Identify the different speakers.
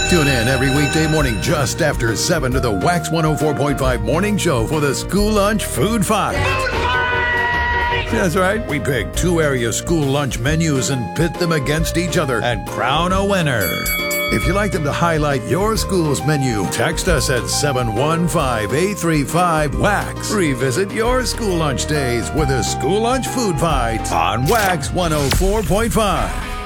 Speaker 1: Tune in every weekday morning just after 7 to the Wax 104.5 Morning Show for the School Lunch Food Fight. That's right. We pick two area school lunch menus and pit them against each other and crown a winner. If you'd like them to highlight your school's menu, text us at 715-835-WAX. Revisit your school lunch days with a School Lunch Food Fight on Wax 104.5.